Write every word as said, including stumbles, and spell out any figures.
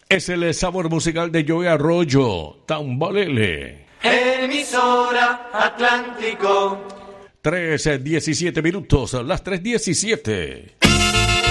Es el sabor musical de Joey Arroyo, Tambalele. Emisora Atlántico. tres diecisiete minutos, las tres diecisiete.